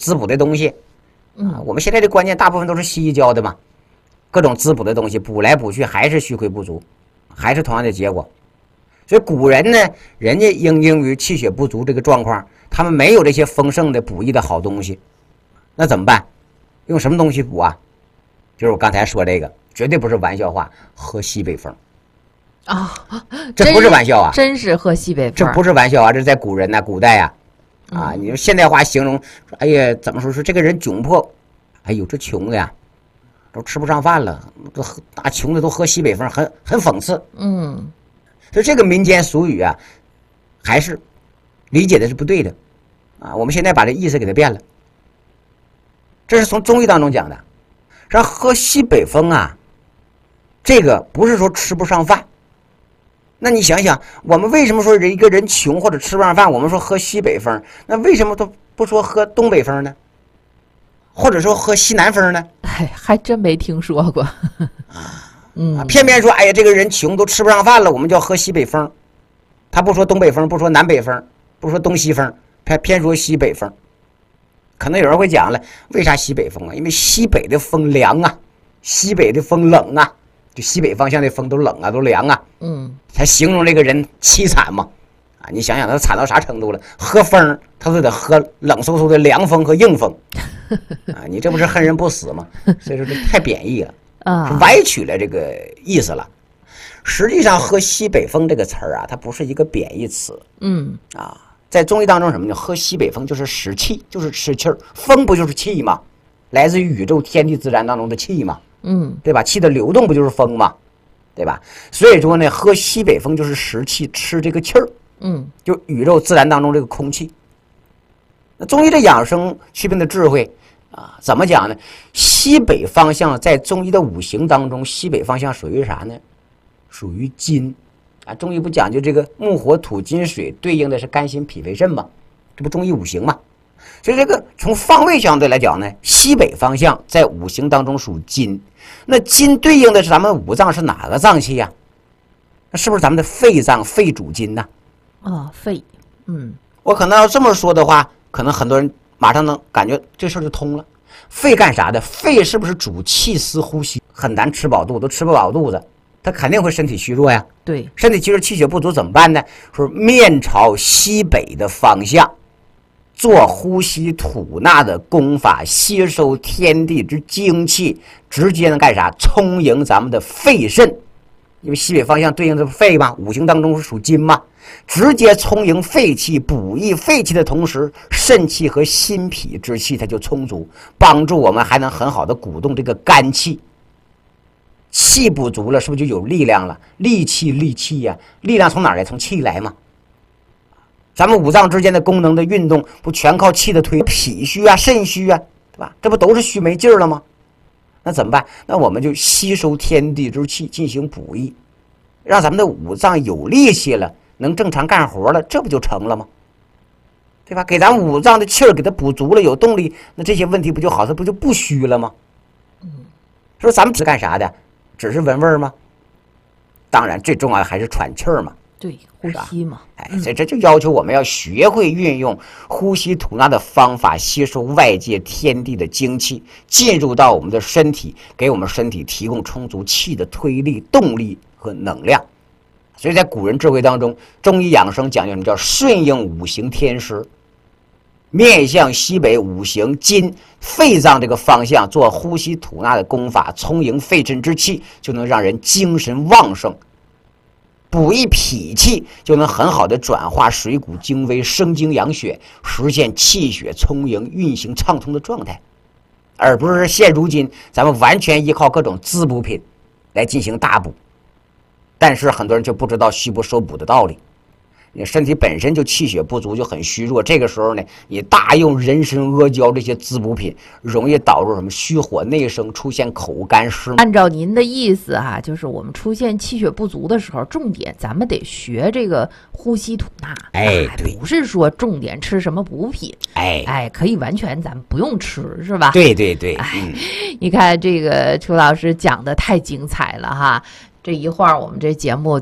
滋补的东西我们现在的观念大部分都是西医教的嘛，各种滋补的东西补来补去还是虚亏不足，还是同样的结果。所以古人呢，人家因于气血不足这个状况，他们没有这些丰盛的补益的好东西，那怎么办？用什么东西补啊？就是我刚才说这个，绝对不是玩笑话，喝西北风这不是玩笑啊， 真是喝西北风， 这不是玩笑啊，这是在古人呐，古代呀你用现代话形容，哎呀，怎么说是这个人窘迫？哎呦，这穷的呀，都吃不上饭了，都大穷的都喝西北风，很讽刺。所以这个民间俗语啊，还是理解的是不对的我们现在把这意思给它变了。这是从中医当中讲的，说喝西北风啊，这个不是说吃不上饭。那你想想，我们为什么说一个人穷或者吃不上饭，我们说喝西北风，那为什么都不说喝东北风呢？或者说喝西南风呢？ 还真没听说过偏偏说哎呀，这个人穷都吃不上饭了，我们就要喝西北风。他不说东北风，不说南北风，不说东西风，偏说西北风。可能有人会讲了，为啥西北风啊？因为西北的风凉啊，西北的风冷啊，就西北方向的风都冷啊，都凉啊。才形容这个人凄惨嘛。你想想他惨到啥程度了？喝风他都得喝冷飕飕的凉风和硬风你这不是恨人不死吗？所以说这太贬义了是歪曲了这个意思了。实际上喝西北风这个词儿它不是一个贬义词。在中医当中什么呢？喝西北风就是使气，就是使气儿。风不就是气吗？来自于宇宙天地自然当中的气嘛。对吧？气的流动不就是风吗？对吧？所以说呢，喝西北风就是食气，吃这个气儿。就宇宙自然当中这个空气。那中医的养生祛病的智慧怎么讲呢？西北方向在中医的五行当中，西北方向属于啥呢？属于金中医不讲究这个木火土金水，对应的是肝心脾肺肾嘛，这不中医五行嘛。所以这个从方位相对来讲呢，西北方向在五行当中属金。那金对应的是咱们五脏是哪个脏器呀？那是不是咱们的肺脏？肺主金呐？ 肺。 我可能要这么说的话，可能很多人马上能感觉这事儿就通了。肺干啥的？肺是不是主气司呼吸？很难吃饱肚子，都吃不饱肚子，他肯定会身体虚弱呀。 对， 身体虚弱气血不足怎么办呢？说面朝西北的方向，做呼吸吐纳的功法，吸收天地之精气，直接能干啥？充盈咱们的肺肾。因为西北方向对应的肺嘛，五行当中是属金嘛，直接充盈肺气，补益肺气的同时，肾气和心脾之气它就充足，帮助我们还能很好的鼓动这个肝气。气不足了，是不是就有力量了？力气呀，力量从哪儿来？从气来嘛。咱们五脏之间的功能的运动，不全靠气的推？脾虚啊，肾虚啊，对吧？这不都是虚没劲儿了吗？那怎么办？那我们就吸收天地之气进行补益，让咱们的五脏有力气了，能正常干活了，这不就成了吗？对吧？给咱们五脏的气儿给它补足了，有动力，那这些问题不就好？它不就不虚了吗？说咱们是干啥的？只是闻味儿吗？当然，最重要的还是喘气儿嘛。 对，呼吸嘛。 所以这就要求我们要学会运用呼吸吐纳的方法，吸收外界天地的精气，进入到我们的身体，给我们身体提供充足气的推力、动力和能量。所以在古人智慧当中，中医养生讲究什么叫顺应五行天时，面向西北五行金肺脏这个方向做呼吸吐纳的功法，充盈肺肾之气，就能让人精神旺盛。补益脾气，就能很好的转化水谷精微，生精养血，实现气血充盈、运行畅通的状态，而不是现如今咱们完全依靠各种滋补品来进行大补。但是很多人就不知道虚不收补的道理，你身体本身就气血不足，就很虚弱，这个时候呢，你大用人参、阿胶这些滋补品，容易导致什么虚火内生，出现口干湿。 按照您的意思就是我们出现气血不足的时候，重点咱们得学这个呼吸吐纳。 对， 不是说重点吃什么补品。可以完全咱们不用吃，是吧？ 对。 你看这个邱老师讲的太精彩了哈。这一会儿我们这节目就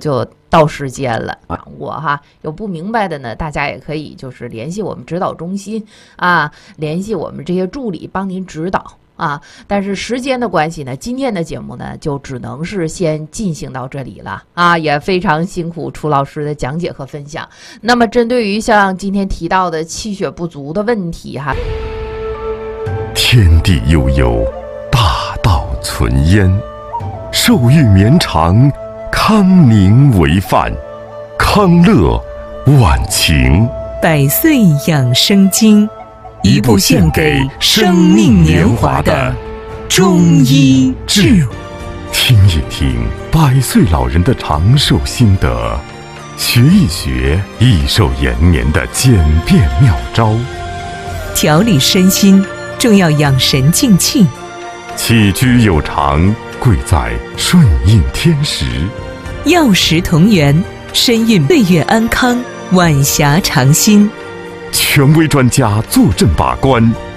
到时间了。我哈有不明白的呢，大家也可以就是联系我们指导中心啊，联系我们这些助理帮您指导啊。但是时间的关系呢，今天的节目呢就只能是先进行到这里了啊，也非常辛苦楚老师的讲解和分享。那么针对于像今天提到的气血不足的问题哈， 天地悠悠，大道存焉，寿欲绵长，康宁为范，康乐晚晴。 百岁养生经，一部献给生命年华的中医智。 听一听100岁老人的长寿心得，学一学益寿延年的简便妙招， 调理身心重要养神静气， 起居有常贵在顺应天时， 药食同源，身孕岁月安康，晚霞长新。 权威专家坐镇把关，